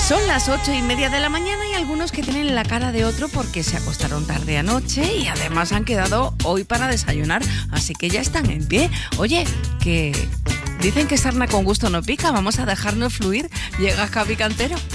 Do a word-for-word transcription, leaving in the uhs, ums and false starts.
Son las ocho y media de la mañana y algunos que tienen la cara de otro porque se acostaron tarde anoche y además han quedado hoy para desayunar, así que ya están en pie. Oye, que dicen que sarna con gusto no pica, vamos a dejarnos fluir. Llega Javi Cantero.